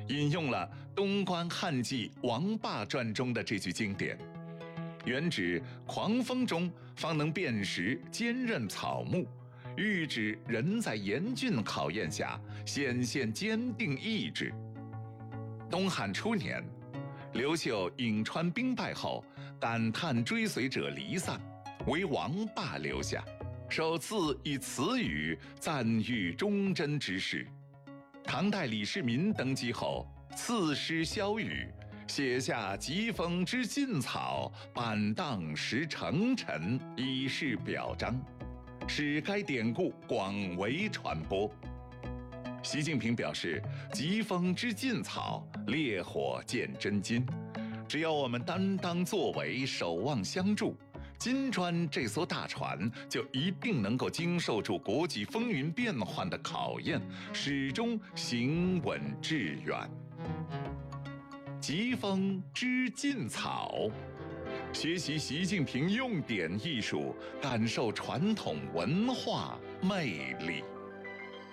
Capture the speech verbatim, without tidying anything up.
引用了东关汉记王霸传中的这句经典，原指狂风中方能辨识坚韧草木，喻指人在严峻考验下显现坚定意志。东汉初年，刘秀颍川兵败后，感叹追随者离散，为王霸留下，首次以此语赞誉忠贞之士。唐代李世民登基后，赐诗萧雨，写下疾风知劲草，板荡识成臣，以示表彰，使该典故广为传播。习近平表示，疾风知劲草，烈火见真金。只要我们担当作为，守望相助，金砖这艘大船就一定能够经受住国际风云变幻的考验，始终行稳致远。疾风知劲草，学习习近平用典艺术，感受传统文化魅力。